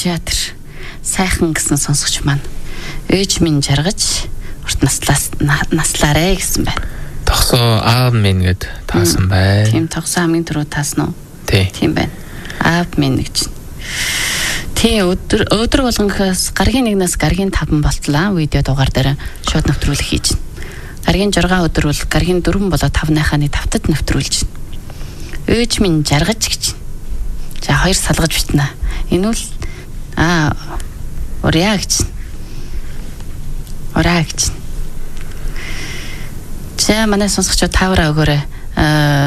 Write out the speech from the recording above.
театр сайхан гэсэн сонсогч маань ээж минь жаргаж урт наслаарэ гэсэн байна. Тогсоо аав минь гэд таасан бай. Тийм тогсоо хамгийн түрүү таасан уу? Тийм байна. Аав минь гэж. Тийм өдөр болгонхоос гаргийн 1-ээс гаргийн 5 болтлаа видео дугаар дээр шууд нэвтрүүлэг хийж байна. Гаргийн 6 өдөр бол гаргийн 4 болоо 5-ныхаа 5-тад нэвтрүүлж байна. Ээж минь жаргаж гэж. За 2 салгаж битнэ. Энэ бол урья гэж. Ураа гэж. За манай сонсогчдод тавраа өгөөрэй.